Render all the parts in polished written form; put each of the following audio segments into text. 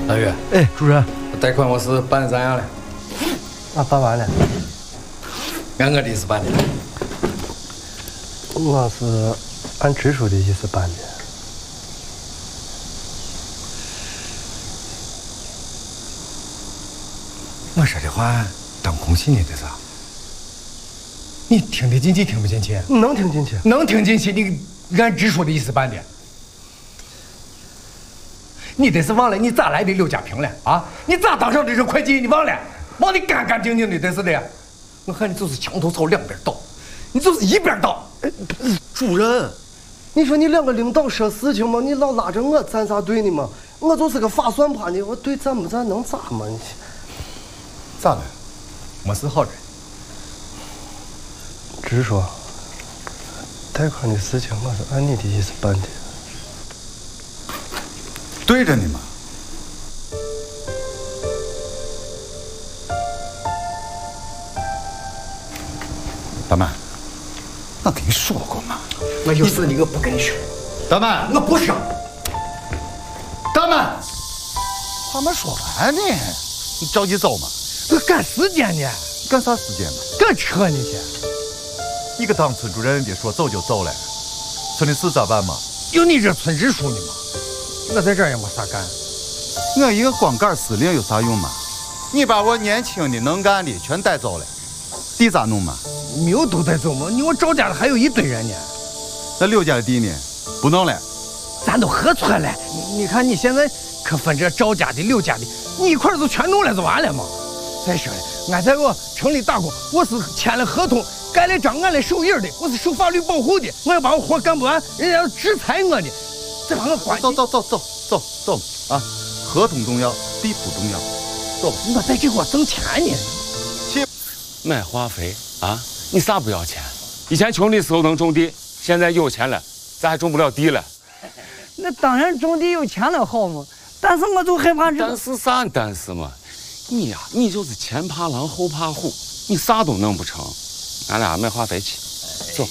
老岳， 哎，主任， 贷款我是办得咋样了？ 俺办完了。 按我的意思办的。 我是按支书的意思办的。 我说的话当空气呢，这是？你听得进去听不进去？ 能听进去。 能听进去，你按支书的意思办的。你这是忘了你咋来的刘家坪了啊？你咋当上这是会计？你忘了？忘得干干净净的，真是的。我看你就是墙头草两边倒，你就是一边倒。 主任，你说你两个领导说事情嘛，你老拉着我站啥队呢嘛？我就是个发算盘的，我对站不站能咋嘛？你咋了？我是好人。 直说，贷款的事情我是按你的意思办的。 对着你嘛。大曼，我跟你说过嘛。 我有事我不跟你说。 大曼， 我不说。 大曼，话没说完呢，你着急走嘛？ 我赶时间呢。 干啥时间嘛？ 赶车呢去。 你个当村主任的说走就走了，村里事咋办嘛？ 有你这村支书呢嘛？我在这儿也没啥干。 我一个光杆司令有啥用嘛？你把我年轻的能干的全带走了，地咋弄嘛？ 没有都带走嘛？你我赵家的还有一堆人呢。 那刘家的地呢？不弄了。 咱都合村了，你看你现在可分这赵家的、刘家的，你一块儿就全弄了就完了嘛。再说了，俺在我城里打工，我是签了合同，盖了章，俺来守印的，我是受法律保护的。我要把我活干不完，人家要制裁我的，再把我关。 走啊！合同重要，地不重要。走， 我在这给我挣钱呢。 买化肥啊？你啥不要钱？以前穷的时候能种地，现在有钱了，咱还种不了地了。 那当然种地有钱了好嘛，但是我就害怕这。 但是啥但是嘛？你呀，你就是前怕狼后怕虎，你啥都弄不成。俺俩买化肥去，走。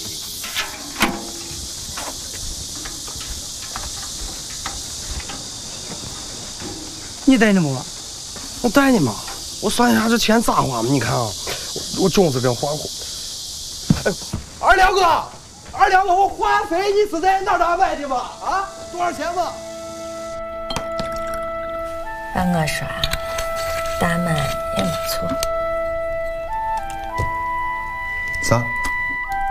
你带你么？ 我带你嘛。我算一下这钱咋花嘛？你看啊，我种子跟花火。哎，二两哥，我化肥你是在哪儿买的吧？啊，多少钱吧？ 按我说，大曼也没错。 啥？